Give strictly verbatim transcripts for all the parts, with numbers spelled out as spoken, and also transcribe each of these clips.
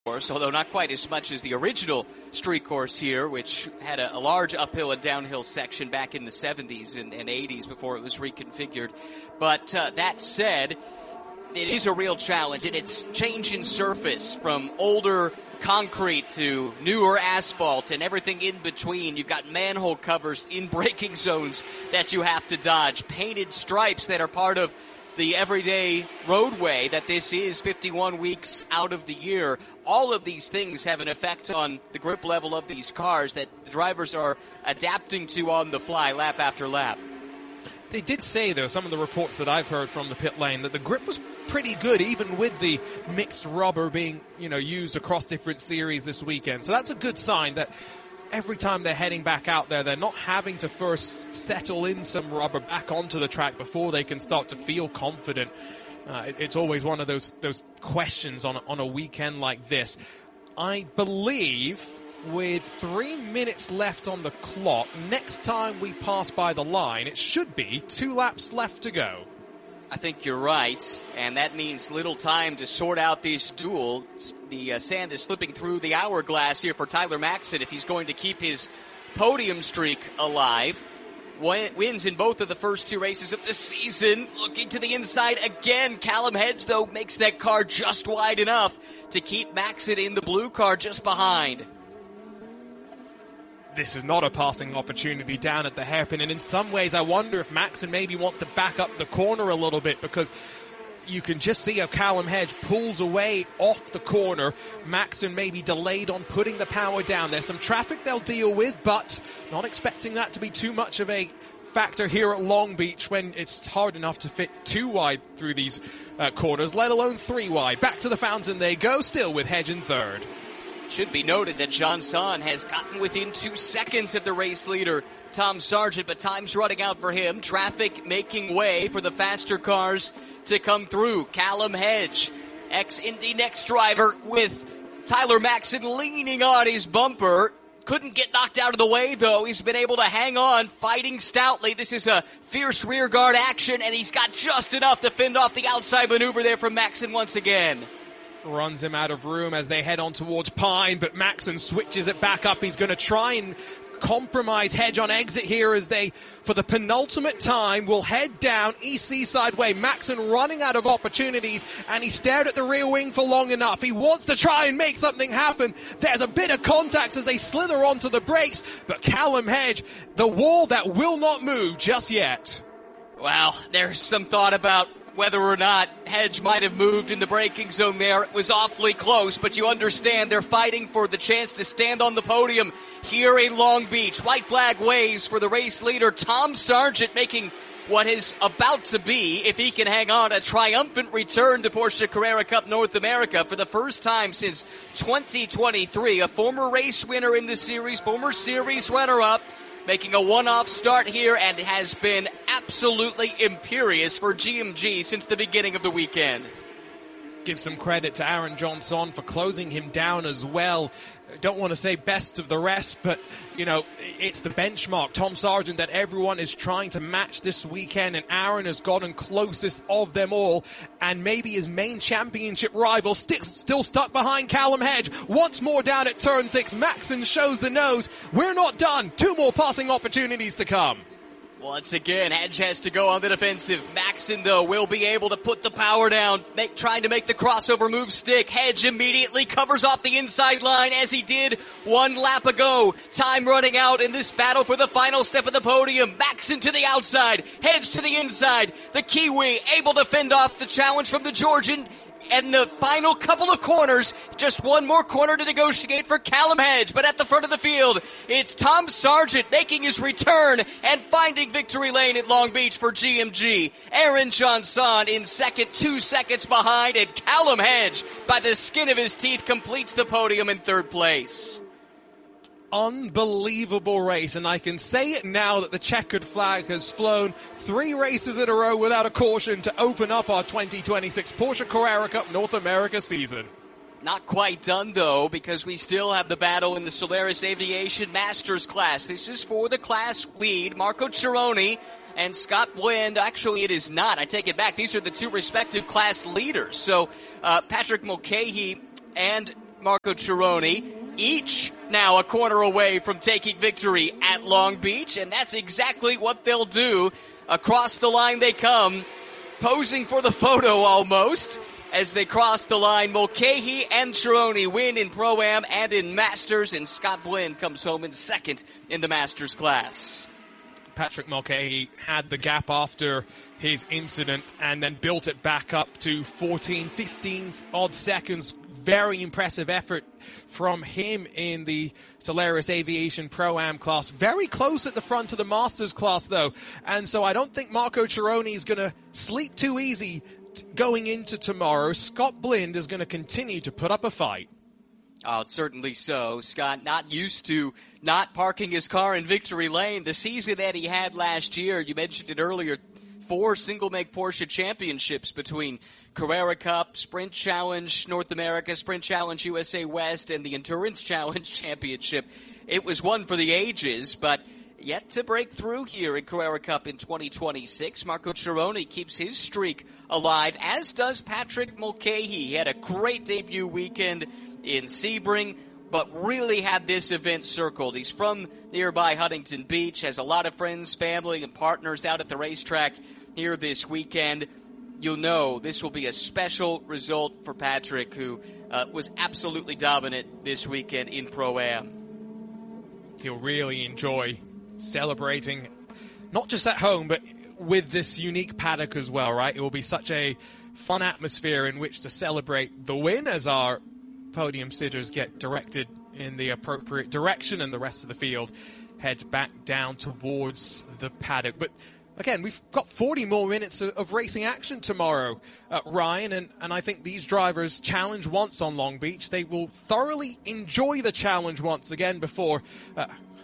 course, although not quite as much as the original street course here, which had a, a large uphill and downhill section back in the seventies and, and eighties before it was reconfigured. But uh, that said, it is a real challenge, and it's changing surface from older concrete to newer asphalt and everything in between. You've got manhole covers in braking zones that you have to dodge, painted stripes that are part of the everyday roadway that this is fifty-one weeks out of the year. All of these things have an effect on the grip level of these cars that the drivers are adapting to on the fly lap after lap. They did say, though, some of the reports that I've heard from the pit lane, that the grip was pretty good, even with the mixed rubber being, you know, used across different series this weekend. So that's a good sign that every time they're heading back out there, they're not having to first settle in some rubber back onto the track before they can start to feel confident. Uh, it, it's always one of those those questions on, on a weekend like this. I believe with three minutes left on the clock, next time we pass by the line, it should be two laps left to go. I think you're right, and that means little time to sort out this duel. The uh, sand is slipping through the hourglass here for Tyler Maxson if he's going to keep his podium streak alive. Wins in both of the first two races of the season. Looking to the inside again. Callum Hedge, though, makes that car just wide enough to keep Maxson in the blue car just behind. This is not a passing opportunity down at the hairpin, and in some ways I wonder if Maxson maybe wants to back up the corner a little bit, because you can just see how Callum Hedge pulls away off the corner. Maxson maybe delayed on putting the power down. There's some traffic they'll deal with, but not expecting that to be too much of a factor here at Long Beach when it's hard enough to fit two wide through these uh, corners, let alone three wide. Back to the fountain they go, still with Hedge in third. Should be noted that John Son has gotten within two seconds of the race leader, Tom Sargent, but time's running out for him. Traffic making way for the faster cars to come through. Callum Hedge, ex-Indy Next driver, with Tyler Maxson leaning on his bumper. Couldn't get knocked out of the way, though. He's been able to hang on, fighting stoutly. This is a fierce rear guard action, and he's got just enough to fend off the outside maneuver there from Maxson once again. Runs him out of room as they head on towards Pine, but Maxson switches it back up. He's going to try and compromise Hedge on exit here as they, for the penultimate time, will head down East Seaside Way. Maxson running out of opportunities, and he stared at the rear wing for long enough. He wants to try and make something happen. There's a bit of contact as they slither onto the brakes, but Callum Hedge, the wall that will not move just yet. Well, there's some thought about whether or not Hedge might have moved in the braking zone there. It was awfully close, but you understand they're fighting for the chance to stand on the podium here in Long Beach. White flag waves for the race leader, Tom Sargent, making what is about to be, if he can hang on, a triumphant return to Porsche Carrera Cup North America for the first time since twenty twenty-three. A former race winner in the series, former series runner-up, making a one-off start here, and has been absolutely imperious for G M G since the beginning of the weekend. Give some credit to Aaron Johnson for closing him down as well. Don't want to say best of the rest, but, you know, it's the benchmark, Tom Sargent, that everyone is trying to match this weekend, and Aaron has gotten closest of them all, and maybe his main championship rival st- still stuck behind Callum Hedge. Once more down at turn six, Maxson shows the nose. We're not done. Two more passing opportunities to come. Once again, Hedge has to go on the defensive. Maxson, though, will be able to put the power down, make, trying to make the crossover move stick. Hedge immediately covers off the inside line as he did one lap ago. Time running out in this battle for the final step of the podium. Maxson to the outside, Hedge to the inside. The Kiwi able to fend off the challenge from the Georgian. And the final couple of corners, just one more corner to negotiate for Callum Hedge. But at the front of the field, it's Tom Sargent making his return and finding victory lane at Long Beach for G M G. Aaron Johnson in second, two seconds behind, and Callum Hedge, by the skin of his teeth, completes the podium in third place. Unbelievable race, and I can say it now that the checkered flag has flown three races in a row without a caution to open up our twenty twenty-six Porsche Carrera Cup North America season. Not quite done, though, because we still have the battle in the Solaris Aviation Masters class. This is for the class lead, Marco Cironi and Scott Bland. Actually, it is not. I take it back. These are the two respective class leaders. So uh, Patrick Mulcahy and Marco Cironi, each now a corner away from taking victory at Long Beach, and that's exactly what they'll do. Across the line they come, posing for the photo almost, as they cross the line. Mulcahy and Cironi win in Pro-Am and in Masters, and Scott Blinn comes home in second in the Masters class. Patrick Mulcahy had the gap after his incident and then built it back up to fourteen, fifteen odd seconds. Very impressive effort from him in the Solaris Aviation Pro-Am class. Very close at the front of the Masters class, though. And so I don't think Marco Cironi is going to sleep too easy t- going into tomorrow. Scott Blinn is going to continue to put up a fight. Oh, certainly so. Scott, not used to not parking his car in victory lane. The season that he had last year, you mentioned it earlier, four single-make Porsche championships between Carrera Cup, Sprint Challenge North America, Sprint Challenge U S A West, and the Endurance Challenge Championship. It was one for the ages, but yet to break through here in Carrera Cup in twenty twenty-six. Marco Cironi keeps his streak alive, as does Patrick Mulcahy. He had a great debut weekend in Sebring, but really had this event circled. He's from nearby Huntington Beach, has a lot of friends, family, and partners out at the racetrack here this weekend. You'll know this will be a special result for Patrick, who uh, was absolutely dominant this weekend in Pro-Am. He'll really enjoy celebrating, not just at home, but with this unique paddock as well, right? It will be such a fun atmosphere in which to celebrate the win as our podium sitters get directed in the appropriate direction and the rest of the field heads back down towards the paddock. But again, we've got forty more minutes of, of racing action tomorrow, uh, Ryan, and, and I think these drivers challenge once on Long Beach. They will thoroughly enjoy the challenge once again before uh,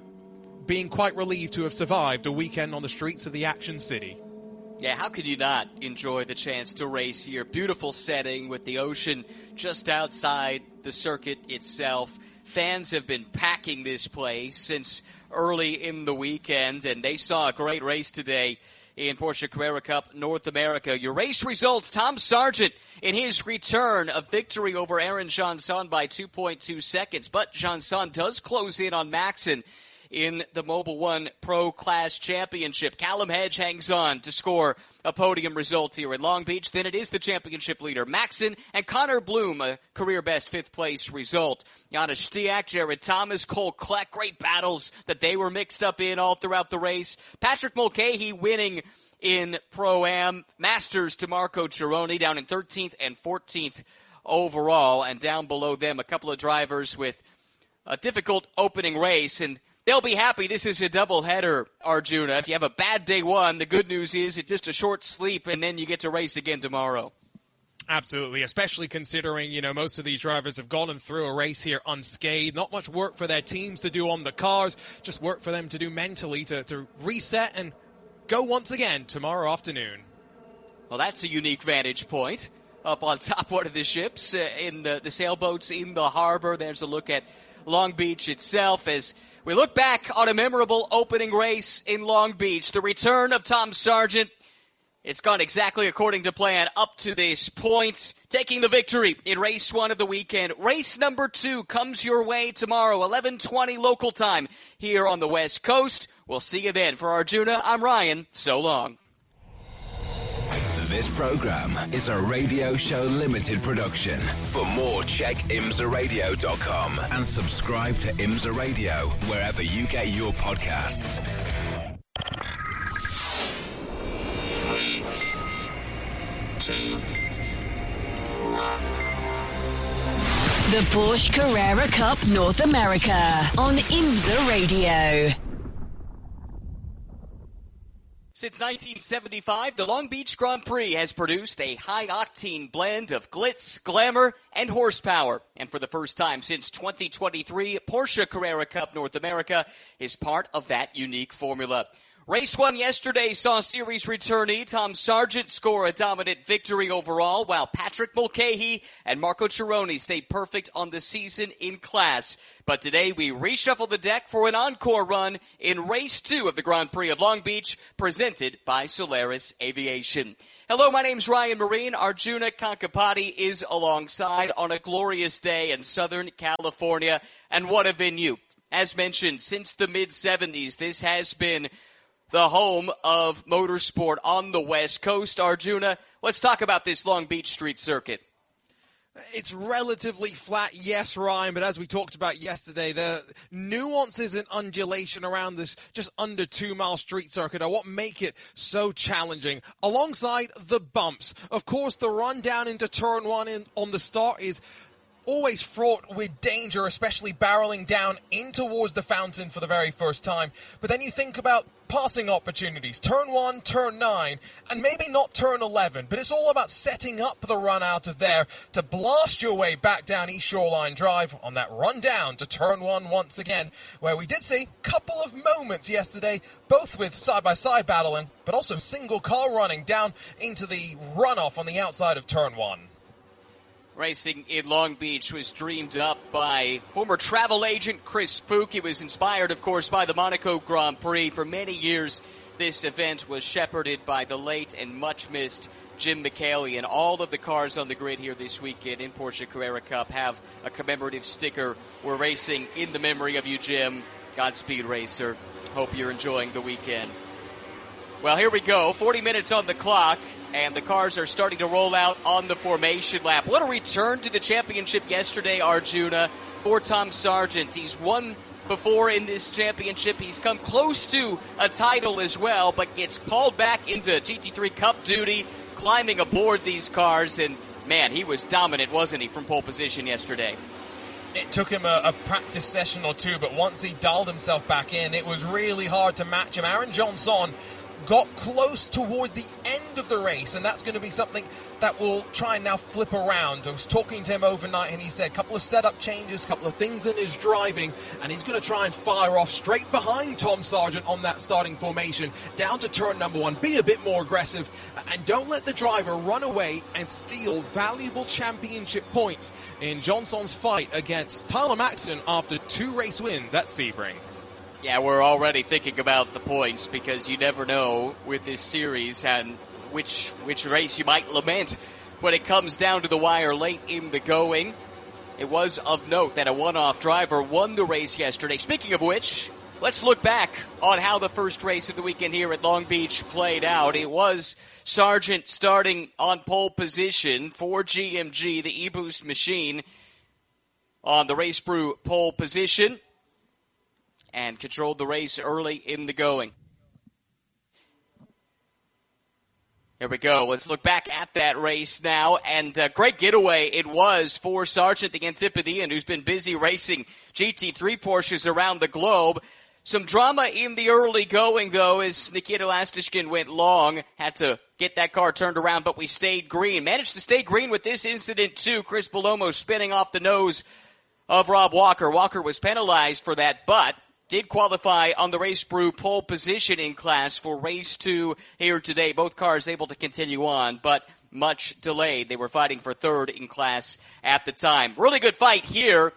being quite relieved to have survived a weekend on the streets of the Action City. Yeah, how could you not enjoy the chance to race here? Beautiful setting with the ocean just outside the circuit itself. Fans have been packing this place since early in the weekend, and they saw a great race today in Porsche Carrera Cup North America. Your race results, Tom Sargent in his return, a victory over Aaron Janson by two point two seconds, but Janson does close in on Maxon in the Mobil One Pro Class Championship. Callum Hedge hangs on to score a podium result here in Long Beach. Then it is the championship leader, Maxon, and Connor Bloom, a career-best fifth-place result. Janusz Stiak, Jared Thomas, Cole Kleck, great battles that they were mixed up in all throughout the race. Patrick Mulcahy winning in Pro-Am. Masters to Marco Cironi down in thirteenth and fourteenth overall. And down below them, a couple of drivers with a difficult opening race, and they'll be happy. This is a doubleheader, Arjuna. If you have a bad day one, the good news is it's just a short sleep, and then you get to race again tomorrow. Absolutely, especially considering, you know, most of these drivers have gone through a race here unscathed. Not much work for their teams to do on the cars, just work for them to do mentally to, to reset and go once again tomorrow afternoon. Well, that's a unique vantage point. Up on top one of the ships uh, in the, the sailboats in the harbor. There's a look at Long Beach itself as we look back on a memorable opening race in Long Beach. The return of Tom Sargent. It's gone exactly according to plan up to this point. Taking the victory in race one of the weekend. Race number two comes your way tomorrow, eleven twenty local time here on the West Coast. We'll see you then. For Arjuna, I'm Ryan. So long. This program is a Radio Show Limited production. For more, check imsa radio dot com and subscribe to IMSA Radio wherever you get your podcasts. The Porsche Carrera Cup North America on IMSA Radio. Since nineteen seventy-five, the Long Beach Grand Prix has produced a high-octane blend of glitz, glamour, and horsepower. And for the first time since twenty twenty-three, Porsche Carrera Cup North America is part of that unique formula. Race one yesterday saw series returnee Tom Sargent score a dominant victory overall, while Patrick Mulcahy and Marco Cironi stayed perfect on the season in class. But today we reshuffle the deck for an encore run in race two of the Grand Prix of Long Beach, presented by Solaris Aviation. Hello, my name's Ryan Marine. Arjuna Kankapati is alongside on a glorious day in Southern California. And what a venue. As mentioned, since the mid seventies, this has been the home of motorsport on the West Coast. Arjuna, let's talk about this Long Beach street circuit. It's relatively flat, yes, Ryan, but as we talked about yesterday, the nuances and undulation around this just under two-mile street circuit are what make it so challenging, alongside the bumps. Of course, the run down into turn one in, on the start is always fraught with danger, especially barreling down in towards the fountain for the very first time. But then you think about passing opportunities, turn one, turn nine, and maybe not turn eleven, but it's all about setting up the run out of there to blast your way back down East Shoreline Drive on that run down to turn one once again, where we did see a couple of moments yesterday, both with side-by-side battling, but also single car running down into the runoff on the outside of turn one. Racing in Long Beach was dreamed up by former travel agent Chris Spook. He was inspired, of course, by the Monaco Grand Prix. For many years, this event was shepherded by the late and much-missed Jim McHaley. And all of the cars on the grid here this weekend in Porsche Carrera Cup have a commemorative sticker. We're racing in the memory of you, Jim. Godspeed, racer. Hope you're enjoying the weekend. Well, here we go. forty minutes on the clock, and the cars are starting to roll out on the formation lap. What a return to the championship yesterday, Arjuna, for Tom Sargent. He's won before in this championship. He's come close to a title as well, but gets called back into G T three Cup duty, climbing aboard these cars, and man, he was dominant, wasn't he, from pole position yesterday? It took him a, a practice session or two, but once he dialed himself back in, it was really hard to match him. Aaron Johnson got close towards the end of the race, and that's going to be something that will try and now flip around. I was talking to him overnight, and he said a couple of setup changes, a couple of things in his driving, and he's going to try and fire off straight behind Tom Sargent on that starting formation, down to turn number one. Be a bit more aggressive, and don't let the driver run away and steal valuable championship points in Johnson's fight against Tyler Maxson after two race wins at Sebring. Yeah, we're already thinking about the points because you never know with this series and which which race you might lament when it comes down to the wire late in the going. It was of note that a one-off driver won the race yesterday. Speaking of which, let's look back on how the first race of the weekend here at Long Beach played out. It was Sargent starting on pole position for G M G, the E-Boost machine, on the Race Brew pole position, and controlled the race early in the going. Here we go. Let's look back at that race now. And uh, great getaway it was for Sargent, the Antipodean, who's been busy racing G T three Porsches around the globe. Some drama in the early going, though, as Nikita Lastishkin went long. Had to get that car turned around, but we stayed green. Managed to stay green with this incident, too. Chris Belomo spinning off the nose of Rob Walker. Walker was penalized for that, but did qualify on the Race Brew pole position in class for race two here today. Both cars able to continue on, but much delayed. They were fighting for third in class at the time. Really good fight here.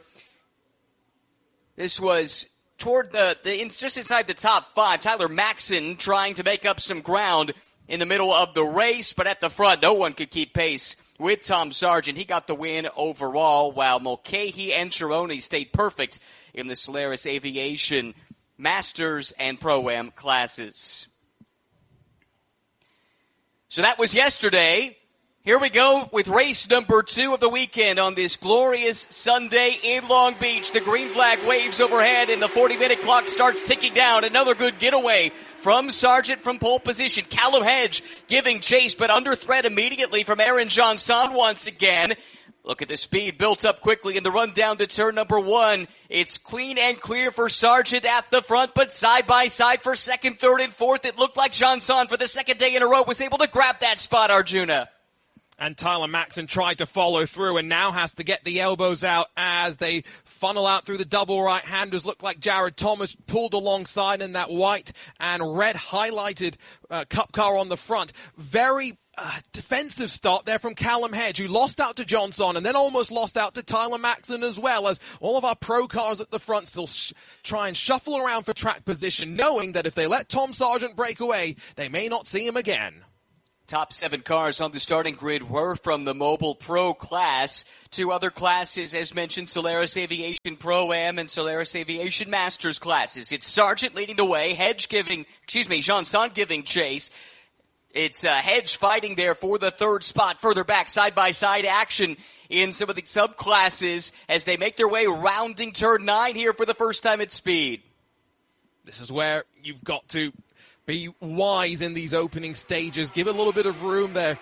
This was toward the, the just inside the top five. Tyler Maxson trying to make up some ground in the middle of the race, but at the front, no one could keep pace with Tom Sargent. He got the win overall, while Mulcahy and Cironi stayed perfect in the Solaris Aviation Masters and Pro-Am classes. So that was yesterday. Here we go with race number two of the weekend on this glorious Sunday in Long Beach. The green flag waves overhead and the forty-minute clock starts ticking down. Another good getaway from Sargent from pole position. Callum Hedge giving chase, but under threat immediately from Aaron Johnson once again. Look at the speed built up quickly in the run down to turn number one. It's clean and clear for Sargent at the front, but side by side for second, third, and fourth. It looked like Johnson for the second day in a row was able to grab that spot, Arjuna. And Tyler Maxson tried to follow through and now has to get the elbows out as they funnel out through the double right-handers. Look like Jared Thomas pulled alongside in that white and red highlighted uh, Cup car on the front. Very uh, defensive start there from Callum Hedge, who lost out to Johnson and then almost lost out to Tyler Maxson as well, as all of our pro cars at the front still sh- try and shuffle around for track position, knowing that if they let Tom Sargent break away, they may not see him again. Top seven cars on the starting grid were from the Mobile Pro class. Two other classes, as mentioned, Solaris Aviation Pro-Am and Solaris Aviation Masters classes. It's Sargent leading the way, Hedge giving, excuse me, Jean-Son giving chase. It's uh, Hedge fighting there for the third spot, further back, side-by-side action in some of the subclasses as they make their way rounding turn nine here for the first time at speed. This is where you've got to be wise in these opening stages. Give a little bit of room. There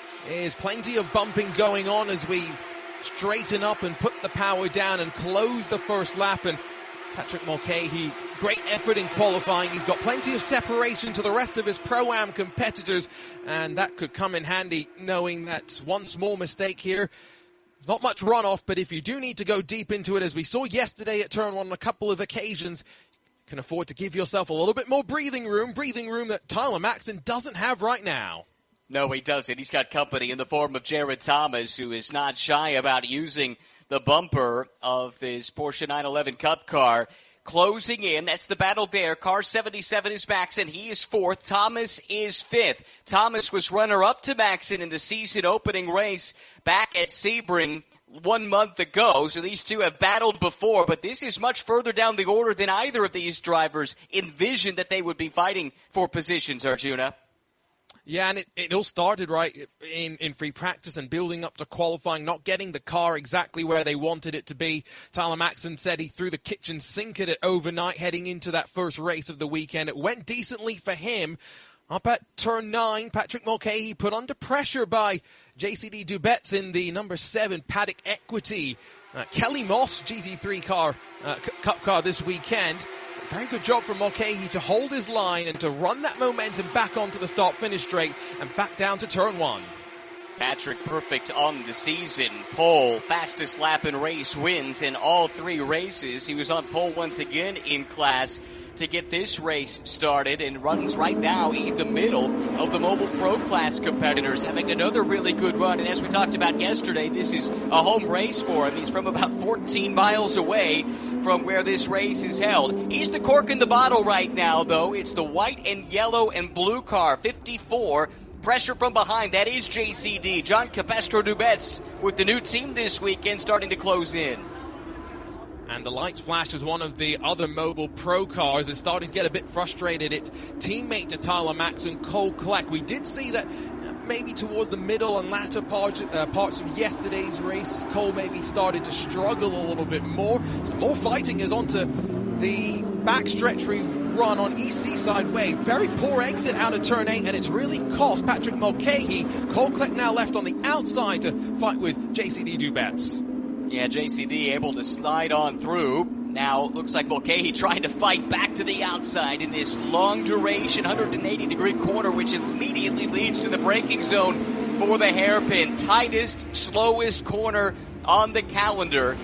is plenty of bumping going on as we straighten up and put the power down and close the first lap. And Patrick Mulcahy, great effort in qualifying. He's got plenty of separation to the rest of his Pro-Am competitors, and that could come in handy, knowing that one small mistake here, there's not much runoff, but if you do need to go deep into it, as we saw yesterday at turn one on a couple of occasions, can afford to give yourself a little bit more breathing room, breathing room that Tyler Maxson doesn't have right now. No, he doesn't. He's got company in the form of Jared Thomas, who is not shy about using the bumper of this Porsche nine eleven Cup car. Closing in, that's the battle there. Car seventy-seven is Maxson. He is fourth. Thomas is fifth. Thomas was runner-up to Maxson in the season opening race back at Sebring one month ago. So these two have battled before, but this is much further down the order than either of these drivers envisioned that they would be fighting for positions, Arjuna. Yeah, and it, it all started, right, in, in free practice and building up to qualifying, not getting the car exactly where they wanted it to be. Tyler Maxson said he threw the kitchen sink at it overnight heading into that first race of the weekend. It went decently for him. Up at turn nine, Patrick Mulcahy put under pressure by J C D Dubets in the number seven Paddock Equity. Uh, Kelly Moss G T three car, uh, c- Cup car this weekend. Very good job from Mulcahy to hold his line and to run that momentum back onto the start-finish straight and back down to turn one. Patrick perfect on the season. Pole, fastest lap in race, wins in all three races. He was on pole once again in class to get this race started and runs right now in the middle of the Mobile Pro class competitors, having another really good run. And as we talked about yesterday, this is a home race for him. He's from about fourteen miles away from where this race is held. He's the cork in the bottle right now, though. It's the white and yellow and blue car, fifty-four. Pressure from behind, that is J C D. John Capestro Dubets with the new team this weekend starting to close in. And the lights flash as one of the other Mobile Pro cars is starting to get a bit frustrated. It's teammate to Tyler Maxson, Cole Kleck. We did see that maybe towards the middle and latter part, uh, parts of yesterday's race, Cole maybe started to struggle a little bit more. Some more fighting is onto the backstretch run on East Seaside Way. Very poor exit out of turn eight, and it's really cost Patrick Mulcahy. Cole Kleck now left on the outside to fight with J C D Dubets. Yeah, J C D able to slide on through. Now, looks like Mulcahy trying to fight back to the outside in this long duration, one hundred eighty degree corner, which immediately leads to the braking zone for the hairpin. Tightest, slowest corner on the calendar.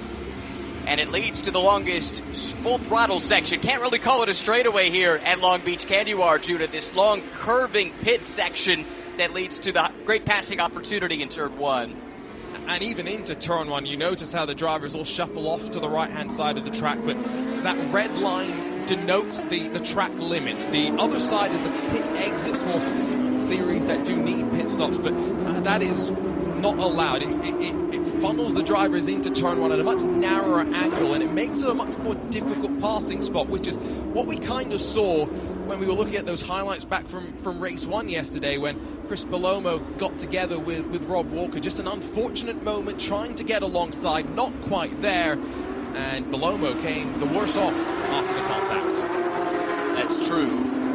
And it leads to the longest full throttle section. Can't really call it a straightaway here at Long Beach, can you, Arjuna? This long curving pit section that leads to the great passing opportunity in turn one. And even into turn one, you notice how the drivers all shuffle off to the right-hand side of the track, but that red line denotes the, the track limit. The other side is the pit exit for series that do need pit stops, but uh, that is not allowed. It, it, it funnels the drivers into turn one at a much narrower angle, and it makes it a much more difficult passing spot, which is what we kind of saw when we were looking at those highlights back from, from race one yesterday when Chris Belomo got together with, with Rob Walker. Just an unfortunate moment trying to get alongside, not quite there, and Belomo came the worse off after the contact. That's true.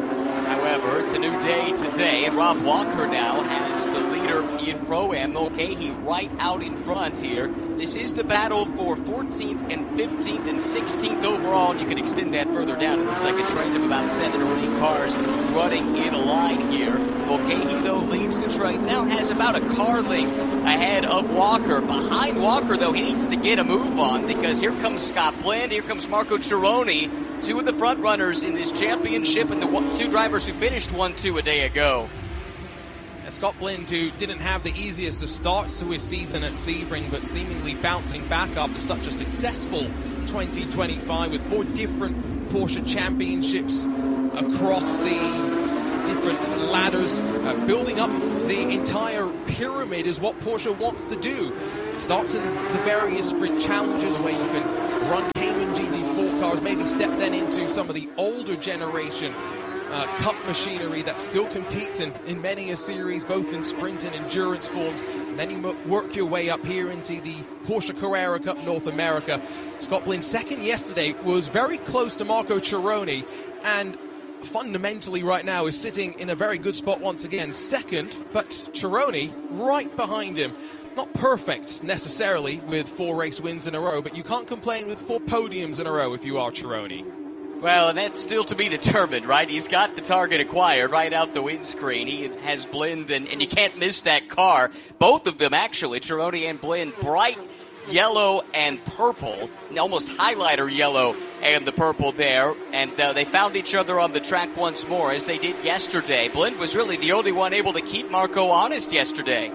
However, it's a new day today, and Rob Walker now has the leader in Pro-Am, Mulcahy, right out in front here. This is the battle for fourteenth and fifteenth and sixteenth overall, and you can extend that further down. It looks like a trend of about seven or eight cars running in a line here. Mulcahy, though, leads the train, now has about a car length ahead of Walker. Behind Walker, though, he needs to get a move on, because here comes Scott Blind, here comes Marco Cironi, two of the front runners in this championship, and the one, two drivers who finished one two a day ago. And Scott Blind, who didn't have the easiest of starts to his season at Sebring, but seemingly bouncing back after such a successful twenty twenty-five with four different Porsche championships across the different ladders. Uh, building up the entire pyramid is what Porsche wants to do. It starts in the various sprint challenges where you can run Cayman G T four cars, maybe step then into some of the older generation Uh, cup machinery that still competes in, in many a series, both in sprint and endurance forms. And then you m- work your way up here into the Porsche Carrera Cup North America. Scott Blind, second yesterday, was very close to Marco Cironi, and fundamentally right now is sitting in a very good spot once again. Second, but Cironi right behind him. Not perfect necessarily with four race wins in a row, but you can't complain with four podiums in a row if you are Cironi. Well, and that's still to be determined, right? He's got the target acquired right out the windscreen. He has Blind, and, and you can't miss that car. Both of them, actually, Cironi and Blind, bright yellow and purple, almost highlighter yellow and the purple there. And uh, they found each other on the track once more, as they did yesterday. Blind was really the only one able to keep Marco honest yesterday.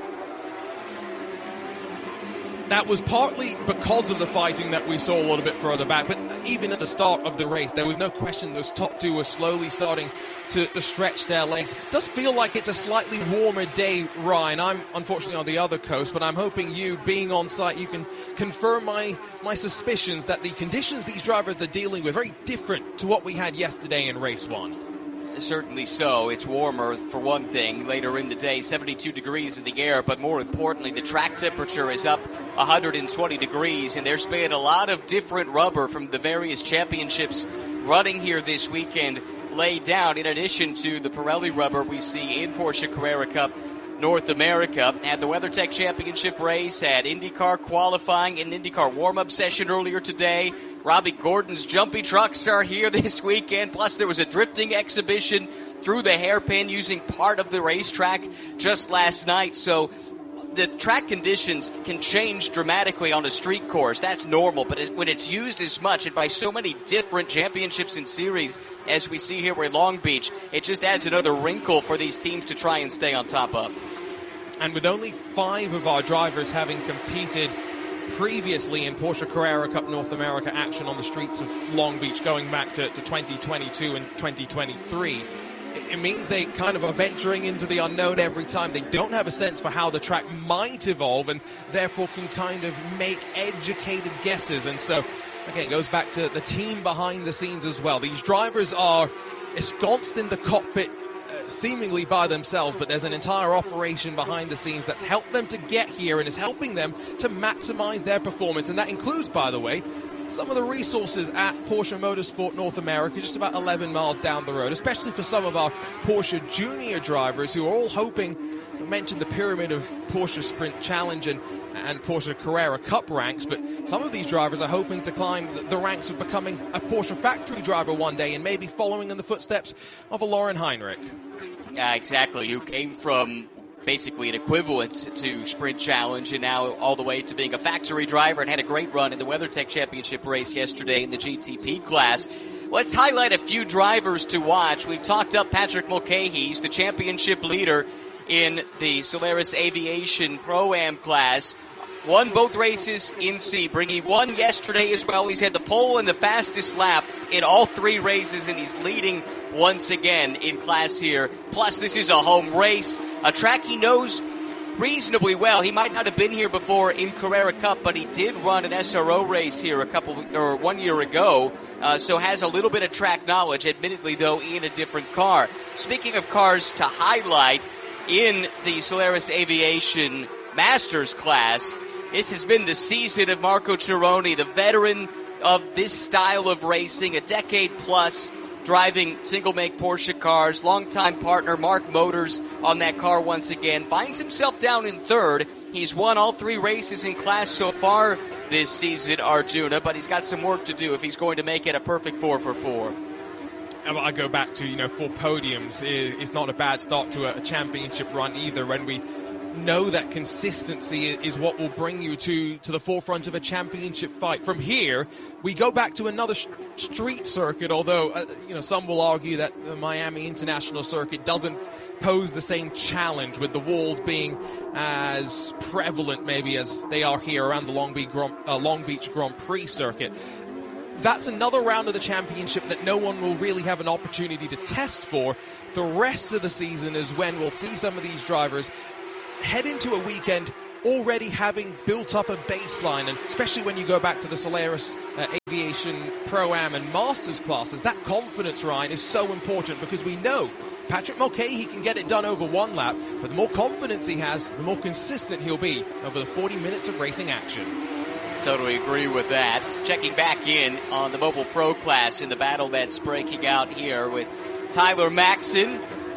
That was partly because of the fighting that we saw a little bit further back, but even at the start of the race, there was no question those top two were slowly starting to, to stretch their legs. It does feel like it's a slightly warmer day, Ryan. I'm unfortunately on the other coast, but I'm hoping you, being on site, you can confirm my, my suspicions that the conditions these drivers are dealing with are very different to what we had yesterday in race one. Certainly so. It's warmer, for one thing, later in the day, seventy-two degrees in the air, but more importantly, the track temperature is up one hundred twenty degrees, and there's been a lot of different rubber from the various championships running here this weekend laid down, in addition to the Pirelli rubber we see in Porsche Carrera Cup North America. At the WeatherTech Championship race, had IndyCar qualifying and IndyCar warm-up session earlier today. Robbie Gordon's jumpy trucks are here this weekend, plus there was a drifting exhibition through the hairpin using part of the racetrack just last night. So the track conditions can change dramatically on a street course. That's normal, but it, when it's used as much and by so many different championships and series as we see here at Long Beach, it just adds another wrinkle for these teams to try and stay on top of. And with only five of our drivers having competed previously in Porsche Carrera Cup North America action on the streets of Long Beach going back to, to twenty twenty-two and twenty twenty-three, it, it means they kind of are venturing into the unknown every time. They don't have a sense for how the track might evolve, and therefore can kind of make educated guesses. And so, again, it goes back to the team behind the scenes as well. These drivers are ensconced in the cockpit seemingly by themselves, but there's an entire operation behind the scenes that's helped them to get here and is helping them to maximize their performance. And that includes, by the way, some of the resources at Porsche Motorsport North America, just about eleven miles down the road, especially for some of our Porsche junior drivers who are all hoping, I mentioned the pyramid of Porsche Sprint Challenge and, and Porsche Carrera Cup ranks, but some of these drivers are hoping to climb the, the ranks of becoming a Porsche factory driver one day and maybe following in the footsteps of a Laurin Heinrich. Yeah, exactly. You came from basically an equivalent to Sprint Challenge and now all the way to being a factory driver, and had a great run in the WeatherTech Championship race yesterday in the G T P class. Let's highlight a few drivers to watch. We've talked up Patrick Mulcahy. He's the championship leader in the Solaris Aviation Pro-Am class. Won both races in Sebring. He won yesterday as well. He's had the pole and the fastest lap in all three races, and he's leading once again in class here. Plus, this is a home race, a track he knows reasonably well. He might not have been here before in Carrera Cup, but he did run an S R O race here a couple or one year ago, uh, so has a little bit of track knowledge, admittedly, though, in a different car. Speaking of cars to highlight in the Solaris Aviation Masters class, this has been the season of Marco Cironi, the veteran of this style of racing, a decade plus, driving single-make Porsche cars, longtime partner Mark Motors on that car once again, finds himself down in third. He's won all three races in class so far this season, Arjuna, but he's got some work to do if he's going to make it a perfect four for four. I go back to, you know, four podiums is not a bad start to a championship run either, when we know that consistency is what will bring you to, to the forefront of a championship fight. From here, we go back to another sh- street circuit, although, uh, you know, some will argue that the Miami International Circuit doesn't pose the same challenge, with the walls being as prevalent maybe as they are here around the Long Beach Grand, uh, Long Beach Grand Prix circuit. That's another round of the championship that no one will really have an opportunity to test for. The rest of the season is when we'll see some of these drivers head into a weekend already having built up a baseline, and especially when you go back to the Solaris uh, Aviation Pro-Am and Masters classes, that confidence, Ryan, is so important, because we know Patrick Mulcahy can get it done over one lap, but the more confidence he has, the more consistent he'll be over the forty minutes of racing action. Totally agree with that. Checking back in on the Mobile Pro class in the battle that's breaking out here with Tyler Maxson,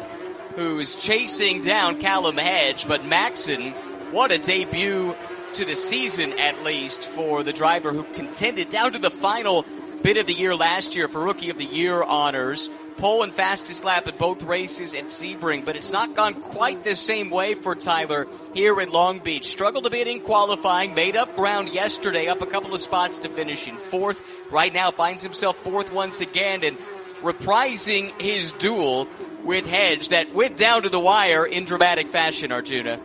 who's chasing down Callum Hedge. But Maxson, what a debut to the season, at least, for the driver who contended down to the final bit of the year last year for Rookie of the Year honors. Pole and fastest lap at both races at Sebring, but it's not gone quite the same way for Tyler here in Long Beach. Struggled a bit in qualifying, made up ground yesterday, up a couple of spots to finish in fourth. Right now finds himself fourth once again, and reprising his duel with Hedge that went down to the wire in dramatic fashion, Arjuna.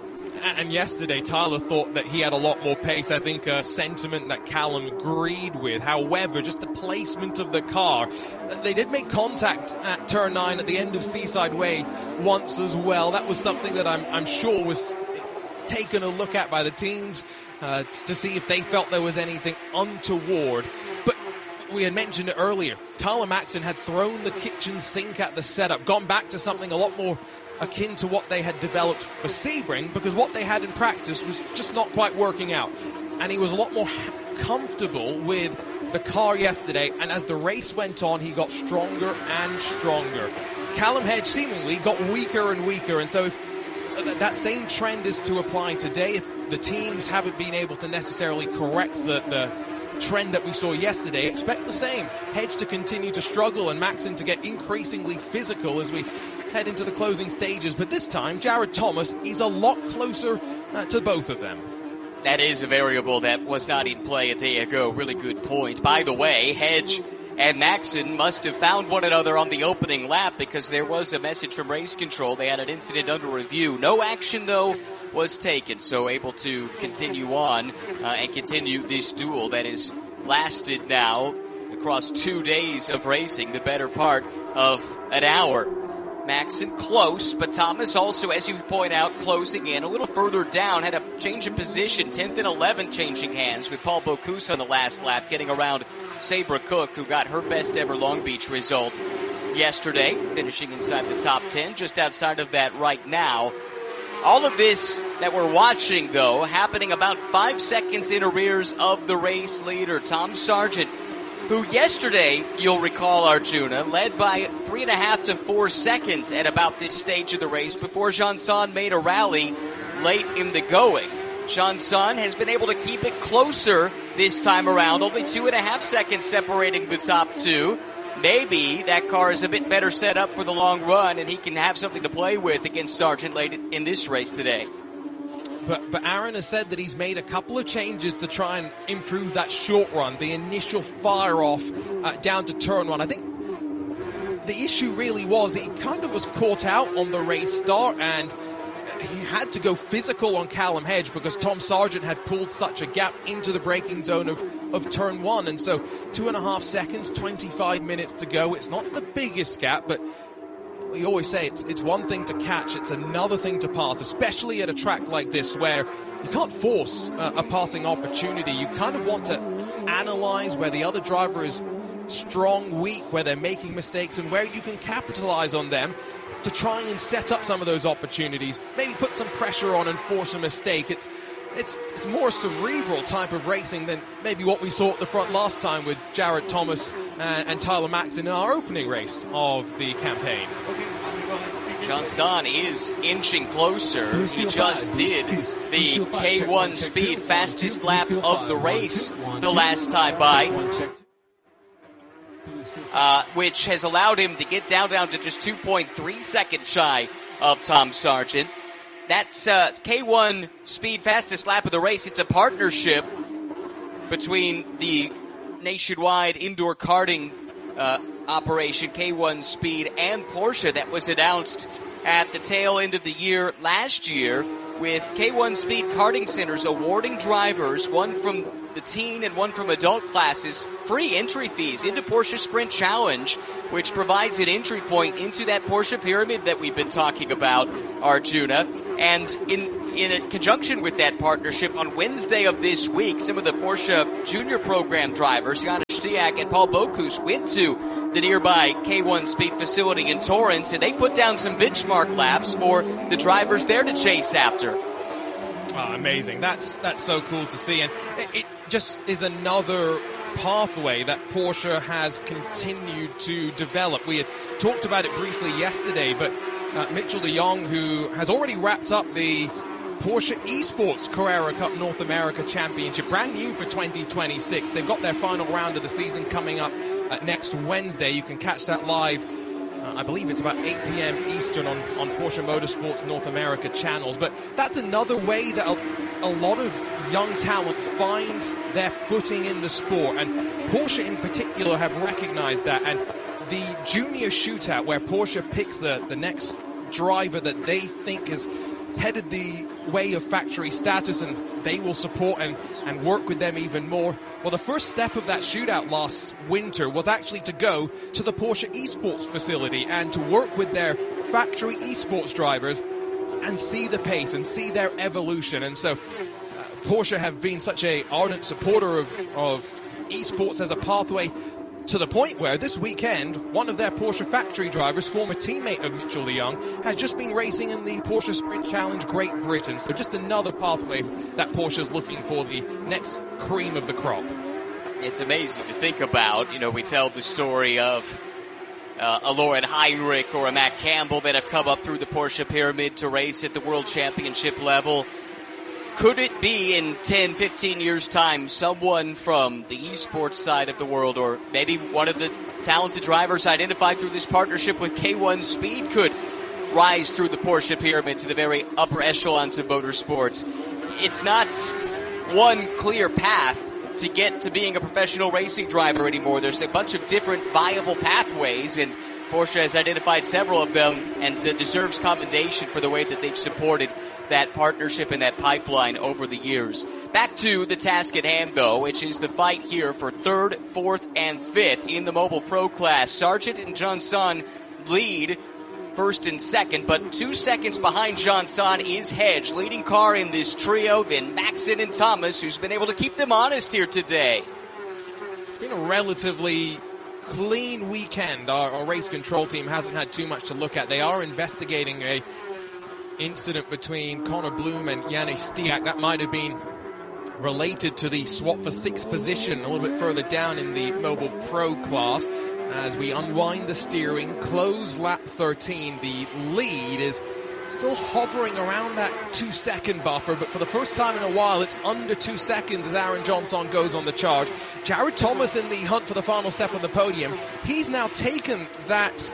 And yesterday, Tyler thought that he had a lot more pace. I think a sentiment that Callum agreed with. However, just the placement of the car. They did make contact at turn nine at the end of Seaside Way once as well. That was something that I'm, I'm sure was taken a look at by the teams uh, to see if they felt there was anything untoward. But we had mentioned it earlier. Tyler Maxson had thrown the kitchen sink at the setup, gone back to something a lot more akin to what they had developed for Sebring, because what they had in practice was just not quite working out. And he was a lot more comfortable with the car yesterday, and as the race went on, he got stronger and stronger. Callum Hedge seemingly got weaker and weaker, and so if that same trend is to apply today, if the teams haven't been able to necessarily correct the, the trend that we saw yesterday, expect the same. Hedge to continue to struggle and Maxson to get increasingly physical as we head into the closing stages. But this time, Jared Thomas is a lot closer uh, to both of them. That is a variable that was not in play a day ago. Really good point. By the way, Hedge and Maxson must have found one another on the opening lap, because there was a message from race control. They had an incident under review. No action, though, was taken, so able to continue on uh, and continue this duel that has lasted now across two days of racing, the better part of an hour. Maxson close, but Thomas also, as you point out, closing in a little further down, had a change of position, tenth and eleventh changing hands with Paul Bocuse on the last lap, getting around Sabra Cook, who got her best ever Long Beach result yesterday, finishing inside the top ten, just outside of that right now. All of this that we're watching, though, happening about five seconds in arrears of the race leader, Tom Sargent, who yesterday, you'll recall, Arjuna, led by three and a half to four seconds at about this stage of the race before Jean-Son made a rally late in the going. Jean-Son has been able to keep it closer this time around, only two and a half seconds separating the top two. Maybe that car is a bit better set up for the long run and he can have something to play with against Sargent late in this race today. But, but Aaron has said that he's made a couple of changes to try and improve that short run, the initial fire-off uh, down to turn one. I think the issue really was he kind of was caught out on the race start, and he had to go physical on Callum Hedge because Tom Sargent had pulled such a gap into the braking zone of, of turn one. And so two and a half seconds, twenty-five minutes to go. It's not the biggest gap, but we always say it's, it's one thing to catch, it's another thing to pass, especially at a track like this where you can't force uh, a passing opportunity. You kind of want to analyze where the other driver is strong, weak, where they're making mistakes, and where you can capitalize on them to try and set up some of those opportunities, maybe put some pressure on and force a mistake. It's it's, it's more cerebral type of racing than maybe what we saw at the front last time with Jared Thomas and, and Tyler Maxson in our opening race of the campaign. Johnson is inching closer. He just did the K one Speed fastest lap of the race the last time by, uh, which has allowed him to get down down to just two point three seconds shy of Tom Sargent. That's uh, K one Speed fastest lap of the race. It's a partnership between the nationwide indoor karting uh, operation K one Speed and Porsche that was announced at the tail end of the year last year, with K one Speed Karting Centers awarding drivers, one from the teen and one from adult classes, free entry fees into Porsche Sprint Challenge, which provides an entry point into that Porsche pyramid that we've been talking about, Arjuna. And in in conjunction with that partnership, on Wednesday of this week, some of the Porsche Junior Program drivers, Janis Stiak and Paul Bocuse, went to the nearby K one Speed facility in Torrance, and they put down some benchmark laps for the drivers there to chase after. Oh, amazing. That's that's so cool to see. And it, it just is another pathway that Porsche has continued to develop. We had talked about it briefly yesterday, but uh, Mitchell de Jong, who has already wrapped up the Porsche Esports Carrera Cup North America Championship, brand new for twenty twenty-six. They've got their final round of the season coming up uh, next Wednesday. You can catch that live. Uh, I believe it's about eight p.m. Eastern on, on Porsche Motorsports North America channels. But that's another way that a, a lot of young talent find their footing in the sport. And Porsche in particular have recognized that. And the junior shootout, where Porsche picks the, the next driver that they think is headed the way of factory status, and they will support and, and work with them even more. Well, the first step of that shootout last winter was actually to go to the Porsche Esports facility and to work with their factory esports drivers and see the pace and see their evolution. And so uh, Porsche have been such a ardent supporter of, of esports as a pathway, to the point where this weekend, one of their Porsche factory drivers, former teammate of Mitchell de Jong, has just been racing in the Porsche Sprint Challenge Great Britain. So just another pathway that Porsche's looking for, the next cream of the crop. It's amazing to think about. You know, we tell the story of uh, a Lauren Heinrich or a Matt Campbell that have come up through the Porsche pyramid to race at the World Championship level. Could it be in ten, fifteen years' time someone from the esports side of the world, or maybe one of the talented drivers identified through this partnership with K one Speed, could rise through the Porsche pyramid to the very upper echelons of motorsports? It's not one clear path to get to being a professional racing driver anymore. There's a bunch of different viable pathways, and Porsche has identified several of them and uh, deserves commendation for the way that they've supported that partnership and that pipeline over the years. Back to the task at hand, though, which is the fight here for third, fourth, and fifth in the Mobile Pro class. Sargent and Johnson lead first and second, but two seconds behind Johnson is Hedge, leading car in this trio, then Maxson and Thomas, who's been able to keep them honest here today. It's been a relatively clean weekend. Our, our race control team hasn't had too much to look at. They are investigating a incident between Connor Bloom and Janis Stiak. That might have been related to the swap for sixth position a little bit further down in the Mobile Pro class. As we unwind the steering, close lap thirteen, the lead is still hovering around that two second buffer, but for the first time in a while it's under two seconds as Aaron Johnson goes on the charge. Jared Thomas in the hunt for the final step on the podium. He's now taken that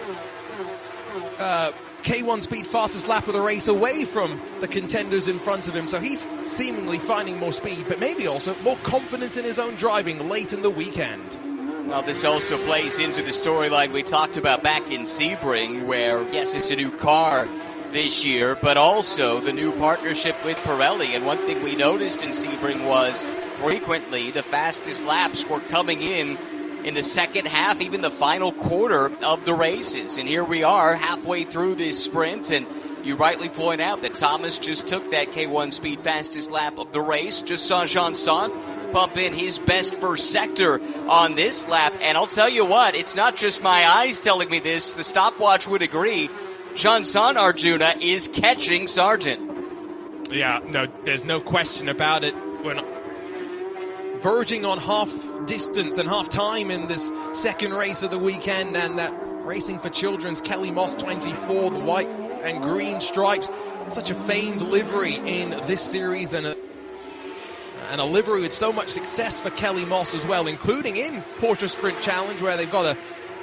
uh, K one Speed fastest lap of the race away from the contenders in front of him, so he's seemingly finding more speed, but maybe also more confidence in his own driving late in the weekend. Well, this also plays into the storyline we talked about back in Sebring, where, yes, it's a new car this year, but also the new partnership with Pirelli. And one thing we noticed in Sebring was frequently the fastest laps were coming in in the second half, even the final quarter of the races. And here we are halfway through this sprint, and you rightly point out that Thomas just took that K one Speed fastest lap of the race. Just saw Johnson pump in his best first sector on this lap. And I'll tell you what, it's not just my eyes telling me this. The stopwatch would agree. Johnson, Arjuna, is catching Sargent. Yeah, no, there's no question about it. We're not verging on half distance and half time in this second race of the weekend, and that Racing for Children's Kelly Moss twenty-four, the white and green stripes, such a famed livery in this series, and a, and a livery with so much success for Kelly Moss as well, including in Porsche Sprint Challenge, where they've got a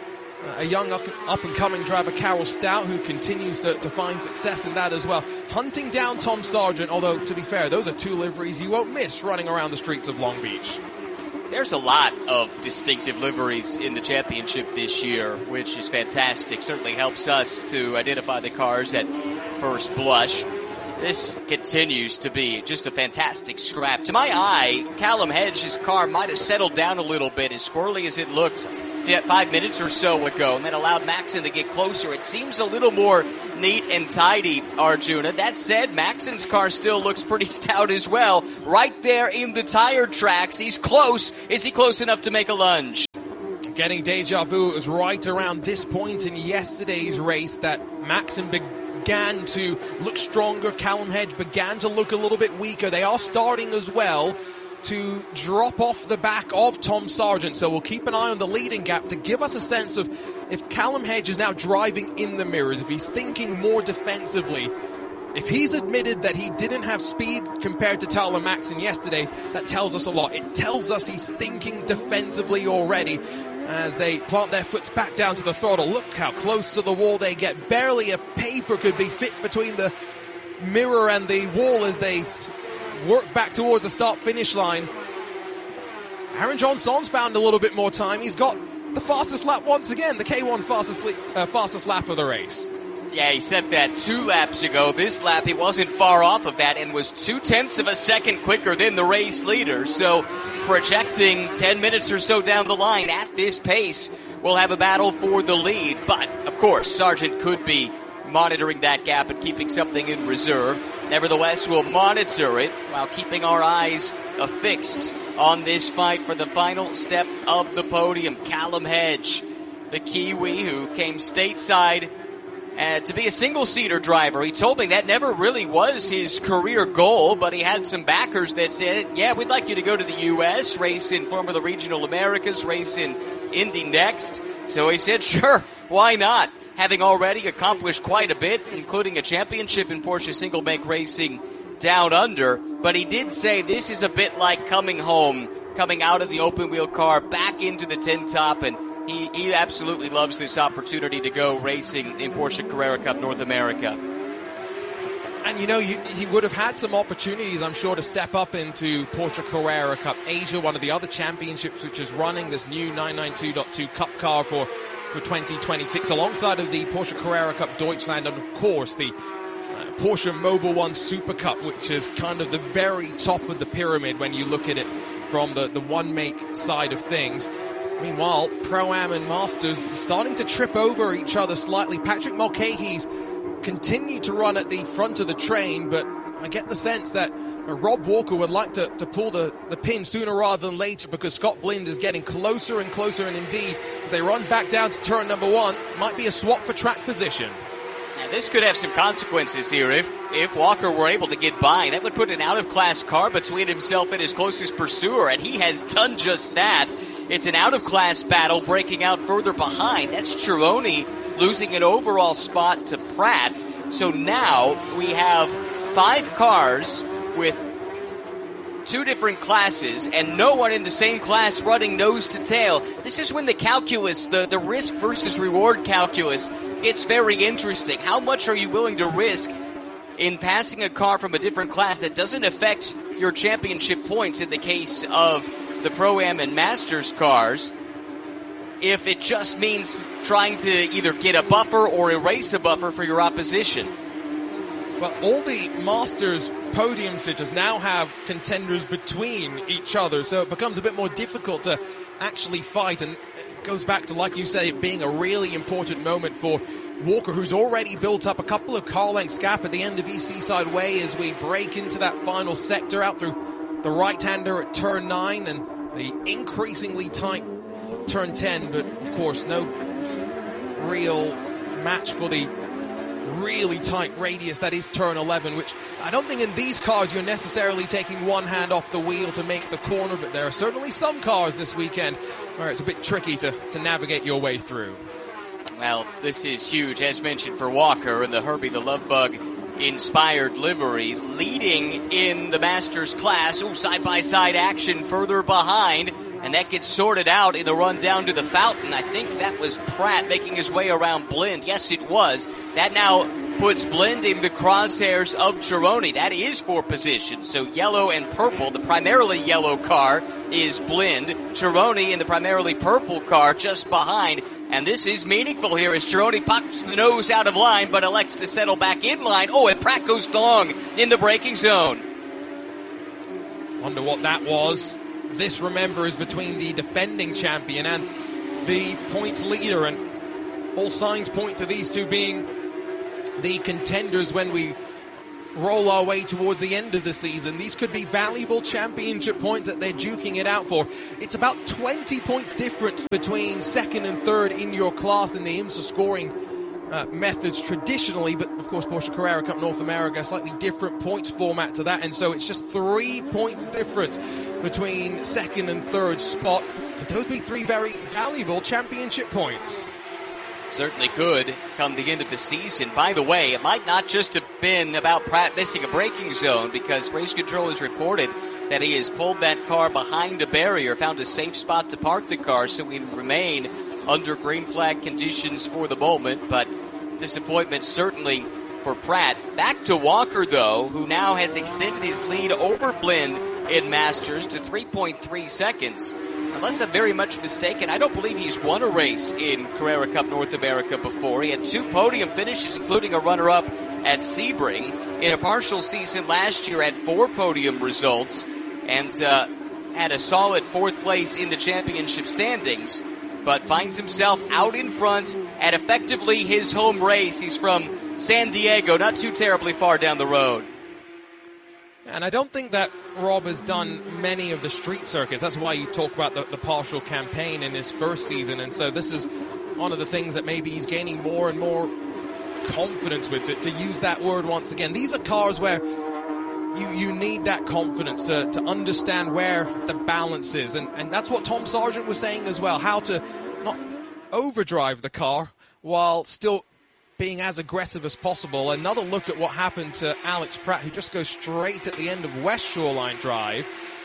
a young up-and-coming driver, Carol Stout, who continues to, to find success in that as well. Hunting down Tom Sargent, although, to be fair, those are two liveries you won't miss running around the streets of Long Beach. There's a lot of distinctive liveries in the championship this year, which is fantastic. Certainly helps us to identify the cars at first blush. This continues to be just a fantastic scrap. To my eye, Callum Hedges' car might have settled down a little bit, as squirrely as it looked five minutes or so ago, and that allowed Maxon to get closer. It seems a little more neat and tidy, Arjuna. That said, Maxon's car still looks pretty stout as well. Right there in the tire tracks. He's close. Is he close enough to make a lunge? Getting deja vu, it was right around this point in yesterday's race that Maxon began to look stronger. Callum Hedge began to look a little bit weaker. They are starting as well to drop off the back of Tom Sargent, so we'll keep an eye on the leading gap to give us a sense of if Callum Hedge is now driving in the mirrors, if he's thinking more defensively. If he's admitted that he didn't have speed compared to Tyler Maxon yesterday, that tells us a lot. It tells us he's thinking defensively already as they plant their foot back down to the throttle. Look how close to the wall they get. Barely a paper could be fit between the mirror and the wall as they work back towards the start-finish line. Aaron John Sons found a little bit more time. He's got the fastest lap once again, the K one fastest, uh, fastest lap of the race. Yeah, he set that two laps ago. This lap, he wasn't far off of that and was two-tenths of a second quicker than the race leader. So projecting ten minutes or so down the line at this pace, we'll have a battle for the lead. But, of course, Sargent could be monitoring that gap and keeping something in reserve. Nevertheless, we'll monitor it while keeping our eyes affixed on this fight for the final step of the podium. Callum Hedge, the Kiwi who came stateside uh, to be a single-seater driver. He told me that never really was his career goal, but he had some backers that said, yeah, we'd like you to go to the U S, race in Formula Regional Americas, race in Indy Next. So he said, sure, why not? Having already accomplished quite a bit, including a championship in Porsche single bank racing down under. But he did say this is a bit like coming home, coming out of the open wheel car, back into the tin top, and he, he absolutely loves this opportunity to go racing in Porsche Carrera Cup North America. And, you know, you, he would have had some opportunities, I'm sure, to step up into Porsche Carrera Cup Asia, one of the other championships which is running this new nine ninety-two point two Cup car for for twenty twenty-six, alongside of the Porsche Carrera Cup Deutschland, and of course the uh, Porsche Mobil One Super Cup, which is kind of the very top of the pyramid when you look at it from the, the one-make side of things. Meanwhile, Pro-Am and Masters starting to trip over each other slightly. Patrick Mulcahy's continued to run at the front of the train, but I get the sense that uh, Rob Walker would like to, to pull the, the pin sooner rather than later, because Scott Blind is getting closer and closer, and indeed, as they run back down to turn number one, might be a swap for track position. Now, this could have some consequences here. If if Walker were able to get by, that would put an out-of-class car between himself and his closest pursuer, and he has done just that. It's an out-of-class battle breaking out further behind. That's Chironi losing an overall spot to Pratt. So now we have five cars with two different classes and no one in the same class running nose to tail. This is when the calculus, the, the risk versus reward calculus, it's very interesting. How much are you willing to risk in passing a car from a different class that doesn't affect your championship points in the case of the Pro-Am and Masters cars, if it just means trying to either get a buffer or erase a buffer for your opposition? Well, all the Masters podium sitters now have contenders between each other, so it becomes a bit more difficult to actually fight, and it goes back to, like you say, it being a really important moment for Walker, who's already built up a couple of car lengths gap at the end of East Seaside Way as we break into that final sector out through the right-hander at turn nine and the increasingly tight turn ten, but of course no real match for the really tight radius that is turn eleven, which I don't think in these cars you're necessarily taking one hand off the wheel to make the corner, but there are certainly some cars this weekend where it's a bit tricky to, to navigate your way through. Well, this is huge, as mentioned, for Walker and the Herbie the Love Bug inspired livery, leading in the Masters class. Ooh, side-by-side action further behind, and that gets sorted out in the run down to the fountain. I think that was Pratt making his way around Blind. Yes, it was. That now puts Blind in the crosshairs of Chironi. That is for position. So yellow and purple, the primarily yellow car is Blind. Chironi in the primarily purple car just behind. And this is meaningful here as Chironi pops the nose out of line but elects to settle back in line. Oh, and Pratt goes long in the braking zone. Wonder what that was. This, remember, is between the defending champion and the points leader, and all signs point to these two being the contenders when we roll our way towards the end of the season. These could be valuable championship points that they're duking it out for. It's about twenty points difference between second and third in your class in the IMSA scoring uh, methods traditionally, but of course Porsche Carrera Cup North America, slightly different points format to that, and so it's just three points difference between second and third spot. Could those be three very valuable championship points? Certainly could come the end of the season. By the way, it might not just have been about Pratt missing a braking zone, because Race Control has reported that he has pulled that car behind a barrier, found a safe spot to park the car so we remain under green flag conditions for the moment, but disappointment certainly for Pratt. Back to Walker, though, who now has extended his lead over Blind in Masters to three point three seconds. Unless I'm very much mistaken, I don't believe he's won a race in Carrera Cup North America before. He had two podium finishes, including a runner-up at Sebring. In a partial season last year, had four podium results and uh, had a solid fourth place in the championship standings, but finds himself out in front at effectively his home race. He's from San Diego, not too terribly far down the road. And I don't think that Rob has done many of the street circuits. That's why you talk about the, the partial campaign in his first season. And so this is one of the things that maybe he's gaining more and more confidence with, to, to use that word once again. These are cars where you, you need that confidence to, to understand where the balance is. And, and that's what Tom Sargent was saying as well, how to not overdrive the car while still being as aggressive as possible. Another look at what happened to Alex Pratt, who just goes straight at the end of West Shoreline Drive.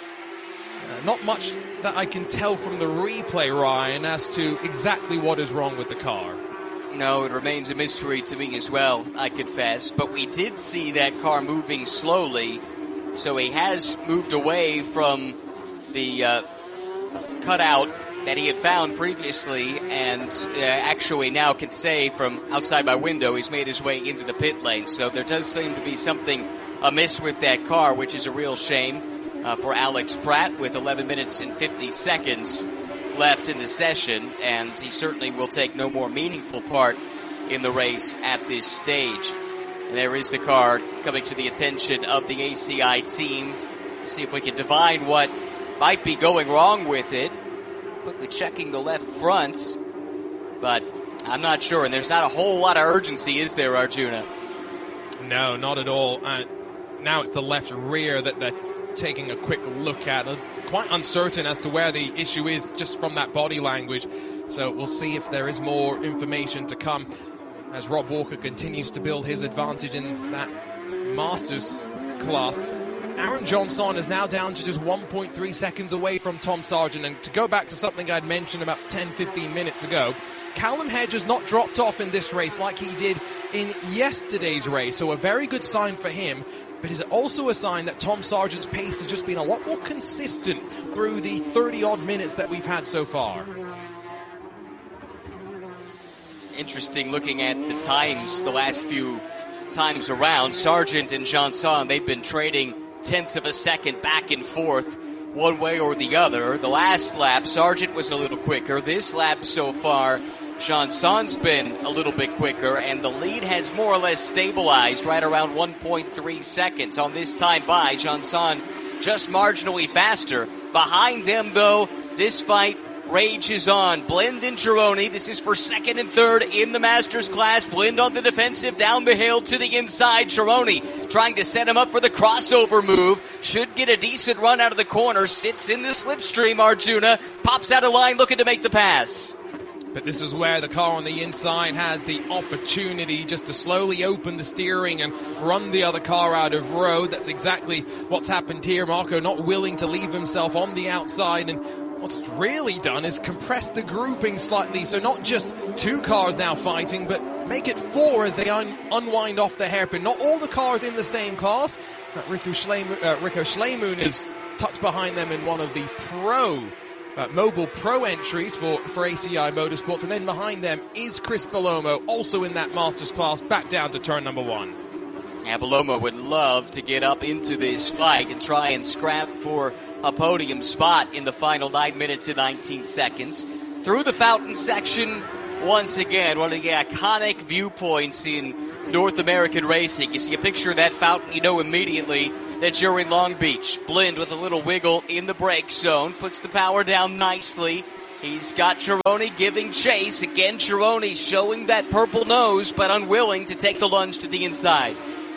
Uh, not much that I can tell from the replay, Ryan, as to exactly what is wrong with the car. No, it remains a mystery to me as well, I confess. But we did see that car moving slowly, so he has moved away from the uh, cutout that he had found previously, and uh, actually now can say from outside my window he's made his way into the pit lane. So there does seem to be something amiss with that car, which is a real shame uh, for Alex Pratt, with eleven minutes and fifty seconds left in the session, and he certainly will take no more meaningful part in the race at this stage. And there is the car coming to the attention of the A C I team. See if we can divine what might be going wrong with it. Quickly checking the left front, but I'm not sure. And there's not a whole lot of urgency, is there, Arjuna? No, not at all. Uh, now it's the left rear that they're taking a quick look at. Uh, quite uncertain as to where the issue is just from that body language. So we'll see if there is more information to come as Rob Walker continues to build his advantage in that Masters class. Aaron Johnson is now down to just one point three seconds away from Tom Sargent. And to go back to something I'd mentioned about ten fifteen minutes ago, Callum Hedge has not dropped off in this race like he did in yesterday's race. So a very good sign for him. But is it also a sign that Tom Sargent's pace has just been a lot more consistent through the thirty-odd minutes that we've had so far? Interesting looking at the times the last few times around. Sargent and Johnson, they've been trading tenths of a second back and forth one way or the other. The last lap, Sargent was a little quicker. This lap so far, Johnson's been a little bit quicker, and the lead has more or less stabilized right around one point three seconds on this time by. Johnson just marginally faster. Behind them, though, this fight rages on. Blend and Chironi. This is for second and third in the Masters class. Blend on the defensive down the hill to the inside. Chironi trying to set him up for the crossover move. Should get a decent run out of the corner. Sits in the slipstream, Arjuna. Pops out of line looking to make the pass. But this is where the car on the inside has the opportunity just to slowly open the steering and run the other car out of road. That's exactly what's happened here. Marco not willing to leave himself on the outside, and what's really done is compress the grouping slightly, so not just two cars now fighting, but make it four as they un- unwind off the hairpin. Not all the cars in the same class. Uh, Rico Schlemoon, uh, Rico Schlemoon is tucked behind them in one of the pro Uh, mobile pro entries for, for A C I Motorsports, and then behind them is Chris Bellomo, also in that Masters class, back down to turn number one. Yeah, Bellomo would love to get up into this fight and try and scrap for a podium spot in the final nine minutes and nineteen seconds. Through the fountain section, once again, one of the iconic viewpoints in North American racing. You see a picture of that fountain, you know immediately that you're in Long Beach. Blend with a little wiggle in the brake zone, puts the power down nicely. He's got Chironi giving chase. Again, Chironi showing that purple nose, but unwilling to take the lunge to the inside.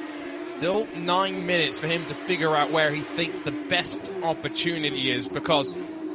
Still nine minutes for him to figure out where he thinks the best opportunity is, because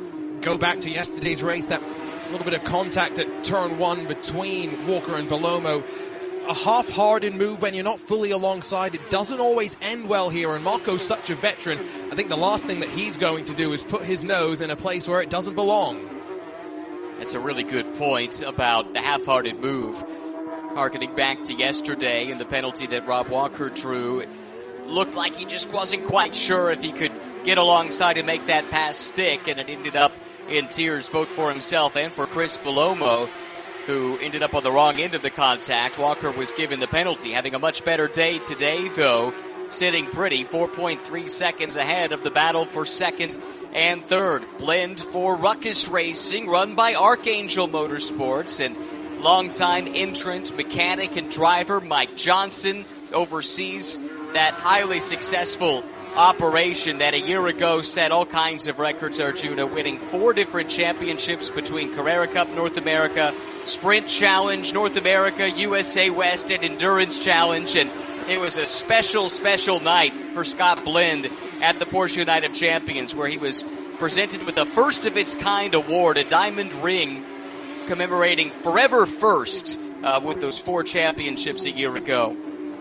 go back to yesterday's race, that little bit of contact at turn one between Walker and Bellomo. A half-hearted move when you're not fully alongside. It doesn't always end well here, and Marco's such a veteran. I think the last thing that he's going to do is put his nose in a place where it doesn't belong. That's a really good point about the half-hearted move. Harkening back to yesterday and the penalty that Rob Walker drew, it looked like he just wasn't quite sure if he could get alongside and make that pass stick, and it ended up in tears both for himself and for Chris Bellomo, who ended up on the wrong end of the contact. Walker was given the penalty. Having a much better day today, though, sitting pretty, four point three seconds ahead of the battle for second and third. Blend for Ruckus Racing, run by Archangel Motorsports, and longtime entrant, mechanic, and driver Mike Johnson oversees that highly successful operation that a year ago set all kinds of records, Arjuna, winning four different championships between Carrera Cup North America, Sprint Challenge North America, U S A West, and Endurance Challenge. And it was a special, special night for Scott Blend at the Porsche Night of Champions, where he was presented with a first-of-its-kind award, a diamond ring commemorating Forever First uh, with those four championships a year ago.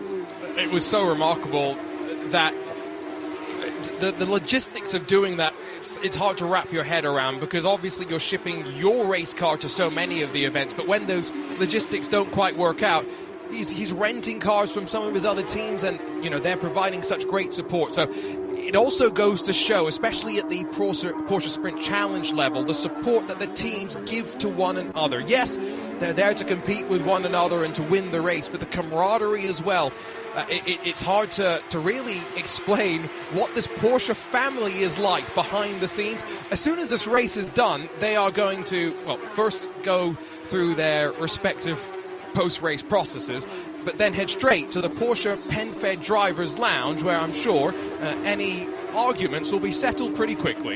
It was so remarkable that the, the logistics of doing that, it's, it's hard to wrap your head around, because obviously you're shipping your race car to so many of the events, but when those logistics don't quite work out, he's, he's renting cars from some of his other teams, and you know they're providing such great support. So it also goes to show, especially at the Porsche, Porsche Sprint Challenge level, the support that the teams give to one another. Yes, they're there to compete with one another and to win the race, but the camaraderie as well. Uh, it, it, it's hard to, to really explain what this Porsche family is like behind the scenes. As soon as this race is done, they are going to, well, first go through their respective post-race processes, but then head straight to the Porsche PenFed Drivers Lounge, where I'm sure uh, any arguments will be settled pretty quickly.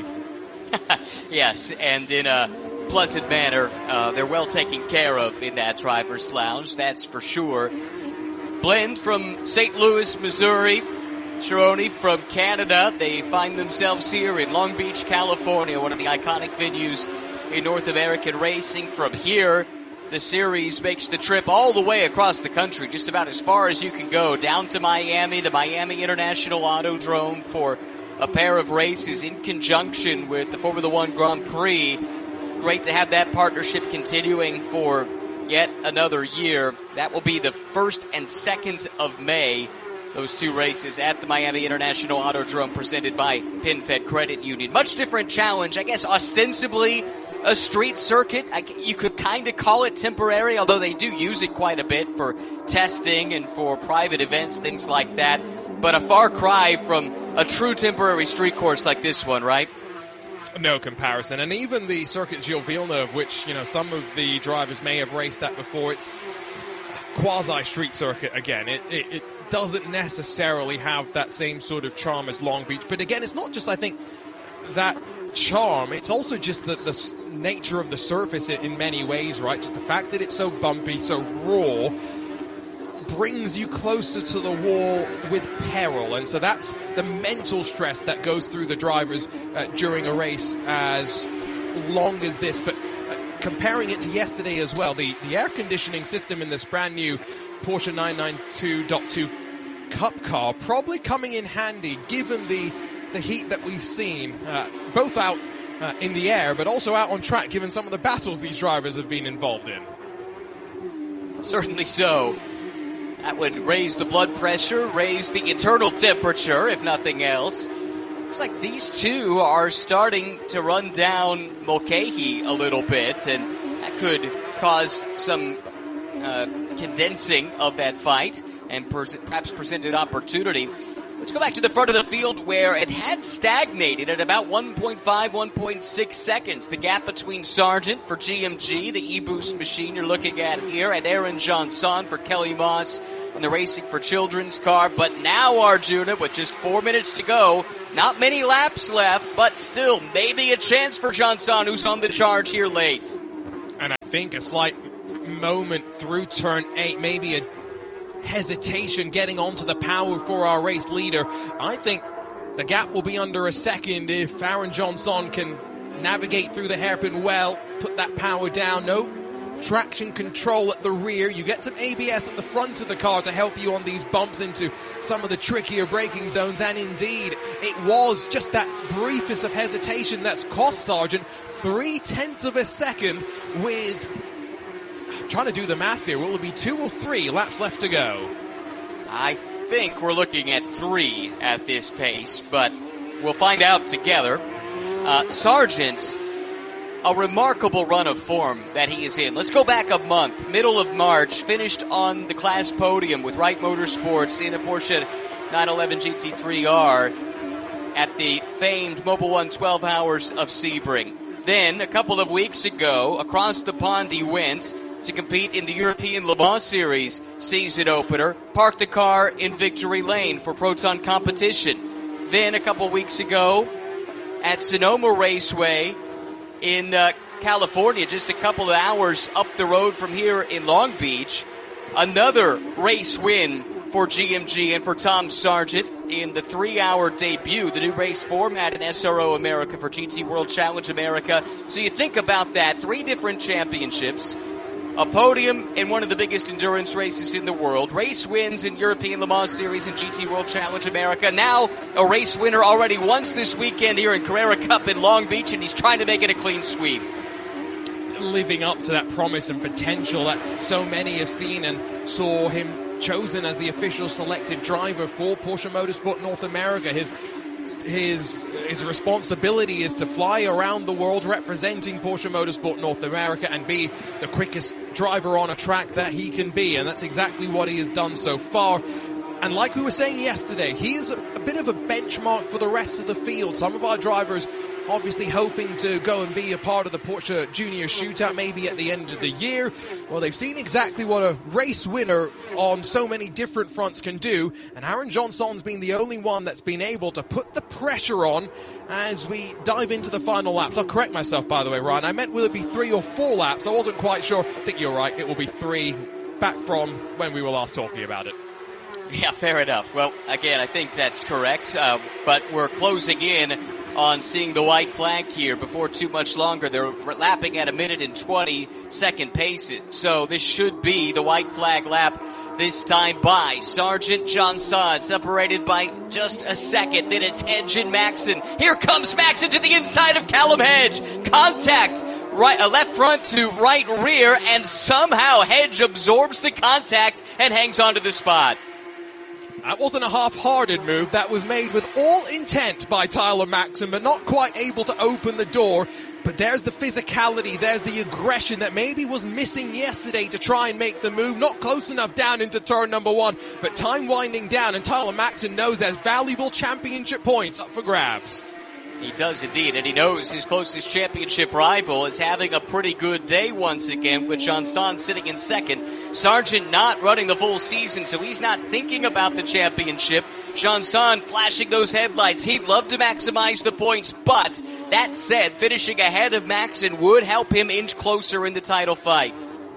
Yes, and in a pleasant manner. Uh, they're well taken care of in that Drivers Lounge, that's for sure. Blend from Saint Louis, Missouri. Chironi from Canada. They find themselves here in Long Beach, California, one of the iconic venues in North American racing. From here, the series makes the trip all the way across the country, just about as far as you can go, down to Miami, the Miami International Autodrome, for a pair of races in conjunction with the Formula One Grand Prix. Great to have that partnership continuing for yet another year. That will be the first and second of May. Those two races at the Miami International Autodrome, presented by PenFed Credit Union. Much different challenge, I guess, ostensibly a street circuit. I, you could kind of call it temporary, although they do use it quite a bit for testing and for private events, things like that. But a far cry from a true temporary street course like this one, right? No comparison. And even the Circuit Gilles Villeneuve, which, you know, some of the drivers may have raced at before, it's quasi-street circuit again. It, it, it doesn't necessarily have that same sort of charm as Long Beach. But again, it's not just, I think, that charm. It's also just the, the s- nature of the surface in, in many ways, right? Just the fact that it's so bumpy, so raw, brings you closer to the wall with peril. And so that's the mental stress that goes through the drivers uh, during a race as long as this. But uh, comparing it to yesterday as well, the, the air conditioning system in this brand new Porsche nine ninety-two point two Cup car probably coming in handy given the the heat that we've seen, uh, both out uh, in the air, but also out on track, given some of the battles these drivers have been involved in. Certainly so. That would raise the blood pressure, raise the internal temperature, if nothing else. Looks like these two are starting to run down Mulcahy a little bit, and that could cause some uh, condensing of that fight and pers- perhaps present an opportunity. Let's go back to the front of the field where it had stagnated at about one point five, one point six seconds. The gap between Sargent for G M G, the e-boost machine you're looking at here, and Aaron Johnson for Kelly Moss in the Racing for Children's car. But now, Arjuna, with just four minutes to go, not many laps left, but still maybe a chance for Johnson, who's on the charge here late. And I think a slight moment through turn eight, maybe a hesitation getting onto the power for our race leader. I think the gap will be under a second if Aaron Johnson can navigate through the hairpin well, put that power down. No traction control at the rear. You get some A B S at the front of the car to help you on these bumps into some of the trickier braking zones, and indeed it was just that briefest of hesitation that's cost Sargent three tenths of a second with, I'm trying to do the math here, will it be two or three laps left to go? I think we're looking at three at this pace, but we'll find out together. Uh, Sargent, a remarkable run of form that he is in. Let's go back a month. Middle of March, finished on the class podium with Wright Motorsports in a Porsche nine eleven G T three R at the famed Mobil one twelve Hours of Sebring. Then, a couple of weeks ago, across the pond he went to compete in the European Le Mans Series season opener, parked the car in Victory Lane for Proton competition. Then, a couple weeks ago, at Sonoma Raceway in uh, California, just a couple of hours up the road from here in Long Beach, another race win for G M G and for Tom Sargent in the three-hour debut, the new race format in S R O America for G T World Challenge America. So you think about that, three different championships, a podium in one of the biggest endurance races in the world, race wins in European Le Mans Series and G T World Challenge America, now a race winner already once this weekend here in Carrera Cup in Long Beach, and he's trying to make it a clean sweep. Living up to that promise and potential that so many have seen, and saw him chosen as the official selected driver for Porsche Motorsport North America. His His his responsibility is to fly around the world representing Porsche Motorsport North America and be the quickest driver on a track that he can be, and that's exactly what he has done so far. And like we were saying yesterday, he is a, a bit of a benchmark for the rest of the field. Some of our drivers obviously hoping to go and be a part of the Porsche Junior Shootout maybe at the end of the year. Well, they've seen exactly what a race winner on so many different fronts can do, and Aaron Johnson's been the only one that's been able to put the pressure on as we dive into the final laps. I'll correct myself, by the way, Ryan. I meant will it be three or four laps? I wasn't quite sure. I think you're right. It will be three, back from when we were last talking about it. Yeah, fair enough. Well, again, I think that's correct, uh, but we're closing in on seeing the white flag here before too much longer. They're lapping at a minute and twenty second pace, so this should be the white flag lap this time by Sargent Johnson, separated by just a second. Then it's Hedge and Maxon. Here comes Maxon to the inside of Callum Hedge. Contact, right, uh, left front to right rear, and somehow Hedge absorbs the contact and hangs onto the spot. That wasn't a half-hearted move. That was made with all intent by Tyler Maxon, but not quite able to open the door. But there's the physicality, there's the aggression that maybe was missing yesterday to try and make the move. Not close enough down into turn number one, but time winding down, and Tyler Maxon knows there's valuable championship points up for grabs. He does indeed, and he knows his closest championship rival is having a pretty good day once again, with Jean-Son sitting in second. Sargent not running the full season, so he's not thinking about the championship. Jean-Son flashing those headlights. He'd love to maximize the points, but that said, finishing ahead of Maxon would help him inch closer in the title fight.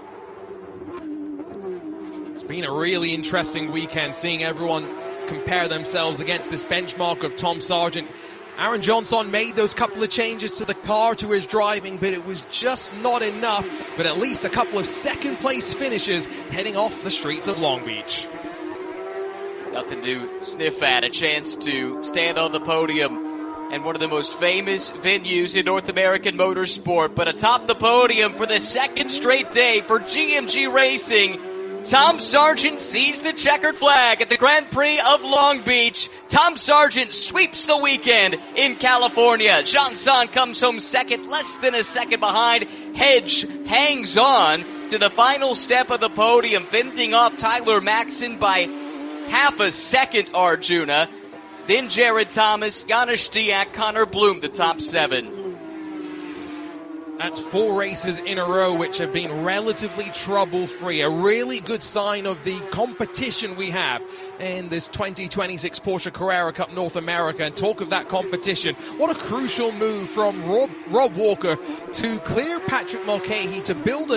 It's been a really interesting weekend, seeing everyone compare themselves against this benchmark of Tom Sargent. Aaron Johnson made those couple of changes to the car, to his driving, but it was just not enough. But at least a couple of second place finishes heading off the streets of Long Beach. Nothing to sniff at, a chance to stand on the podium and one of the most famous venues in North American motorsport. But atop the podium for the second straight day for G M G Racing, Tom Sargent sees the checkered flag at the Grand Prix of Long Beach. Tom Sargent sweeps the weekend in California. Jean-Son comes home second, less than a second behind. Hedge hangs on to the final step of the podium, fending off Tyler Maxon by half a second, Arjuna. Then Jared Thomas, Janusz Diak, Connor Bloom, the top seven. That's four races in a row which have been relatively trouble-free. A really good sign of the competition we have in this twenty twenty-six Porsche Carrera Cup North America. And talk of that competition, what a crucial move from Rob, Rob Walker to clear Patrick Mulcahy to build a